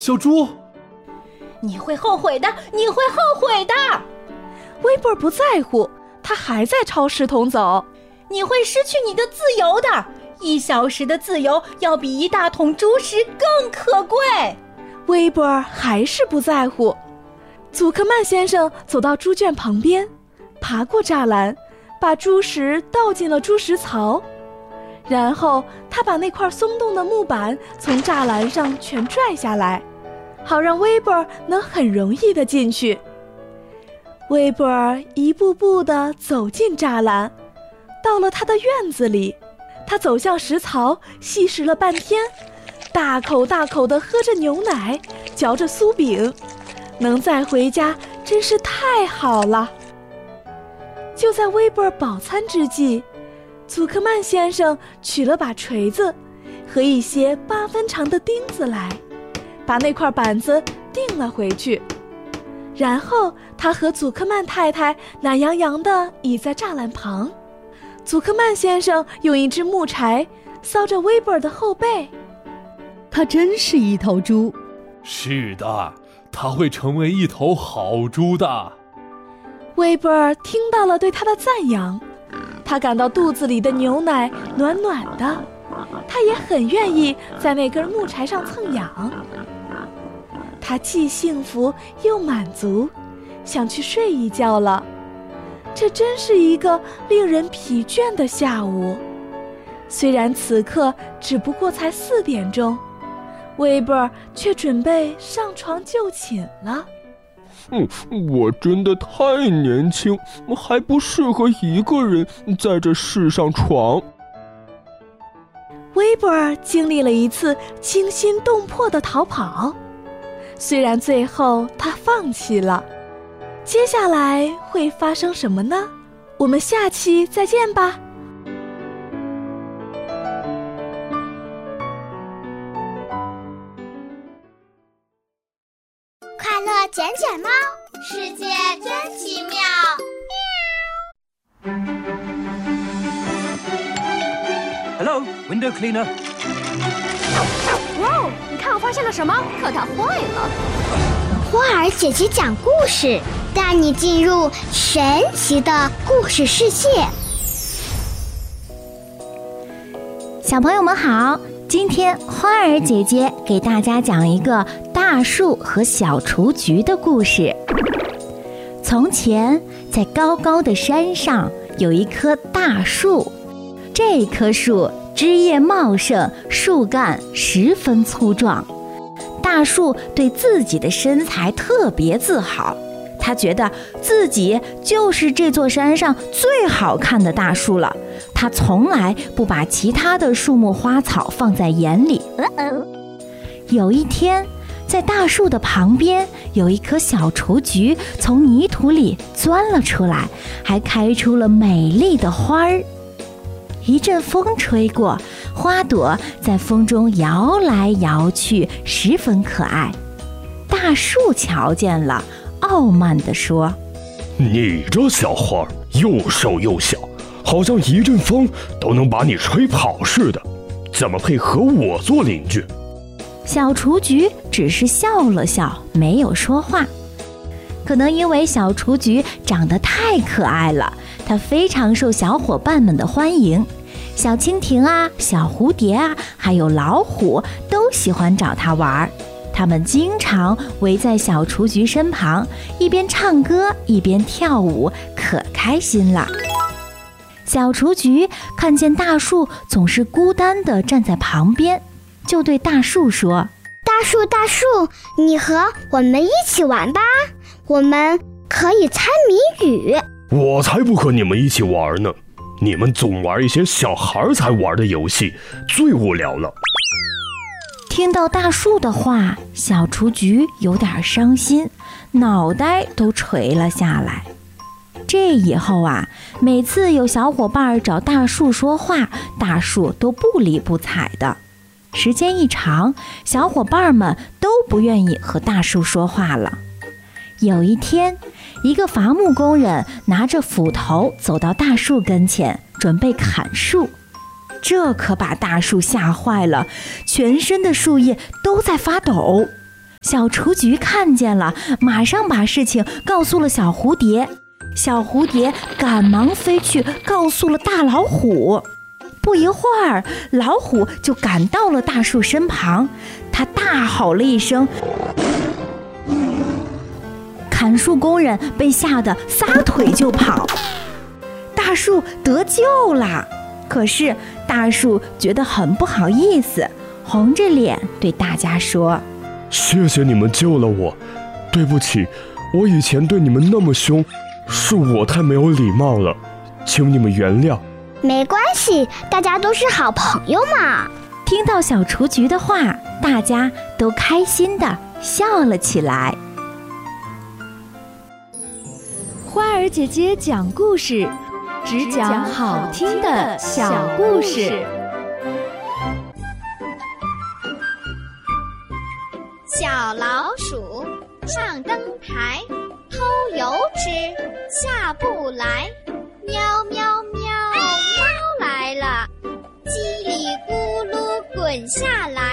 小猪， 你会后悔的，你会后悔的。 威伯不在乎，他还在超市桶走。 你会失去你的自由的，1小时的自由要比1大桶猪食更可贵。 威伯还是不在乎。祖克曼先生走到猪圈旁边，爬过栅栏，把猪食倒进了猪食槽，然后他把那块松动的木板从栅栏上全拽下来，好让威伯能很容易地进去。威伯一步步地走进栅栏，到了他的院子里，他走向食槽，细食了半天，大口大口地喝着牛奶，嚼着酥饼，能再回家真是太好了。就在威伯饱餐之际，祖克曼先生取了把锤子和一些8分长的钉子来，把那块板子钉了回去。然后他和祖克曼太太懒洋洋地倚在栅栏旁，祖克曼先生用一支木柴搔着威伯的后背。 他真是一头猪。 是的，他会成为一头好猪的。 威伯听到了对他的赞扬，他感到肚子里的牛奶暖暖的，他也很愿意在那根木柴上蹭痒。他既幸福又满足，想去睡一觉了。这真是一个令人疲倦的下午。虽然此刻只不过才4点钟，威伯却准备上床就寝了。 我真的太年轻，还不适合一个人在这世上闯。 威伯经历了一次惊心动魄的逃跑，虽然最后他放弃了。接下来会发生什么呢？我们下期再见吧。 快乐卷卷猫，世界真奇妙。 Hello, window cleaner. 哇哦，你看我发现了什么？可它坏了。 花儿姐姐讲故事，带你进入神奇的故事世界。 小朋友们好，今天花儿姐姐给大家讲一个大树和小雏菊的故事。从前，在高高的山上有一棵大树，这棵树枝叶茂盛，树干十分粗壮。大树对自己的身材特别自豪，他觉得自己就是这座山上最好看的大树了。他从来不把其他的树木花草放在眼里。有一天，在大树的旁边有一棵小雏菊从泥土里钻了出来，还开出了美丽的花儿。一阵风吹过，花朵在风中摇来摇去，十分可爱。大树瞧见了，傲慢地说： 你这小花又瘦又小，好像一阵风都能把你吹跑似的，怎么配和我做邻居？ 小雏菊只是笑了笑，没有说话。可能因为小雏菊长得太可爱了，它非常受小伙伴们的欢迎。小蜻蜓啊，小蝴蝶啊，还有老虎都喜欢找它玩。它们经常围在小雏菊身旁，一边唱歌一边跳舞，可开心了。小雏菊看见大树总是孤单地站在旁边，就对大树说： 大树大树，你和我们一起玩吧，我们可以猜谜语。 我才不和你们一起玩呢，你们总玩一些小孩才玩的游戏，最无聊了。 听到大树的话，小雏菊有点伤心，脑袋都垂了下来。这以后啊，每次有小伙伴找大树说话，大树都不理不睬的。时间一长，小伙伴们都不愿意和大树说话了。有一天，一个伐木工人拿着斧头走到大树跟前，准备砍树。这可把大树吓坏了，全身的树叶都在发抖。 小雏菊看见了，马上把事情告诉了小蝴蝶。小蝴蝶赶忙飞去告诉了大老虎。不一会儿，老虎就赶到了大树身旁，他大吼了一声，砍树工人被吓得撒腿就跑。大树得救了，可是大树觉得很不好意思，红着脸对大家说： 谢谢你们救了我，对不起，我以前对你们那么凶，是我太没有礼貌了，请你们原谅。 没关系，大家都是好朋友嘛。 听到小雏菊的话，大家都开心地笑了起来。 花儿姐姐讲故事，只讲好听的小故事。 小老鼠上灯台，偷油吃，下不来。喵喵喵，猫来了，叽里咕噜滚下来。